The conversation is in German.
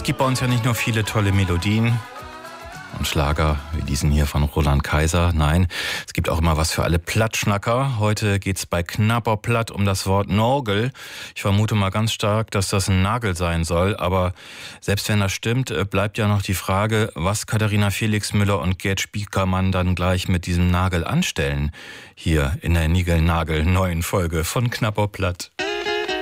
gibt bei uns ja nicht nur viele tolle Melodien und Schlager wie diesen hier von Roland Kaiser. Nein, es gibt auch immer was für alle Plattschnacker. Heute geht's bei Knapper Platt um das Wort Norgel. Ich vermute mal ganz stark, dass das ein Nagel sein soll. Aber selbst wenn das stimmt, bleibt ja noch die Frage, was Katharina Felix Müller und Gerd Spiekermann dann gleich mit diesem Nagel anstellen. Hier in der Nigel-Nagel neuen Folge von Knapper Platt.